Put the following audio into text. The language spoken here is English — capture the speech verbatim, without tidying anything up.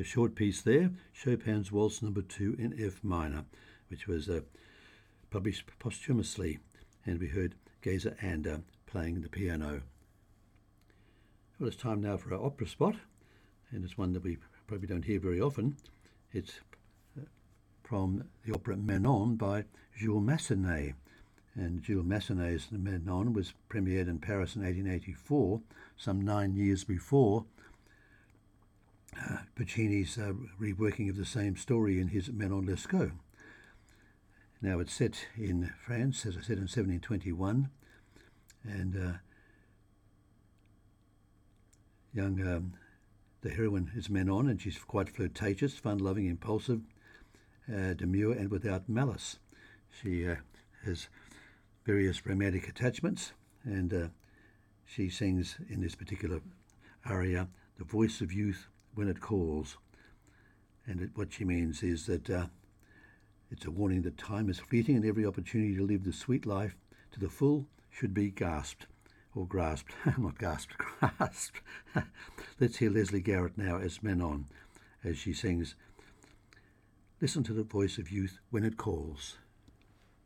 a short piece there, Chopin's Waltz Number Two in F minor, which was uh, published posthumously, and we heard Geza Ander playing the piano. Well, it's time now for our opera spot, and it's one that we probably don't hear very often. It's from the opera Manon by Jules Massenet. And Jules Massenet's Manon was premiered in Paris in eighteen eighty-four, some nine years before uh, Puccini's uh, reworking of the same story in his Manon Lescaut. Now it's set in France, as I said, in seventeen twenty-one, and uh, young um, the heroine is Manon, and she's quite flirtatious, fun-loving, impulsive, uh, demure, and without malice. She uh, has various romantic attachments, and uh, she sings in this particular aria, "The voice of youth when it calls." And it, what she means is that uh, it's a warning that time is fleeting, and every opportunity to live the sweet life to the full should be gasped, or grasped, not gasped, grasped. Let's hear Leslie Garrett now as Manon, as she sings, "Listen to the voice of youth when it calls."